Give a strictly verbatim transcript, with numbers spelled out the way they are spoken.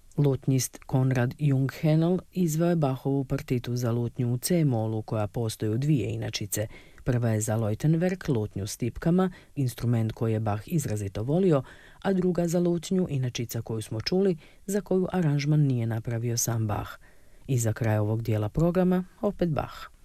Lutnjist Konrad Junghenel izveo je Bachovu partitu za lutnju u C-molu koja postoji u dvije inačice. Prva je za Leutenwerk, lutnju s tipkama, instrument koji je Bach izrazito volio, a druga za lutnju, inačica koju smo čuli, za koju aranžman nije napravio sam Bach. I za kraj ovog dijela programa opet Bach.